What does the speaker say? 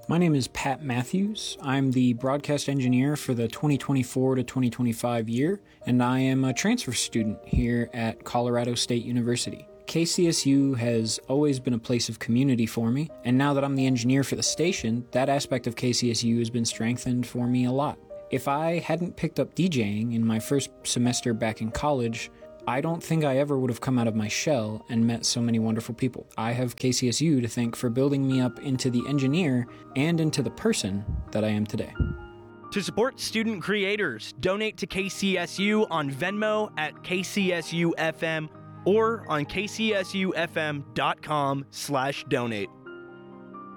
My name is Pat Matthews. I'm the broadcast engineer for the 2024 to 2025 year, and I am a transfer student here at Colorado State University. KCSU has always been a place of community for me, and now that I'm the engineer for the station, that aspect of KCSU has been strengthened for me a lot. If I hadn't picked up DJing in my first semester back in college, I don't think I ever would have come out of my shell and met so many wonderful people. I have KCSU to thank for building me up into the engineer and into the person that I am today. To support student creators, donate to KCSU on Venmo at KCSUFM or on kcsufm.com/donate.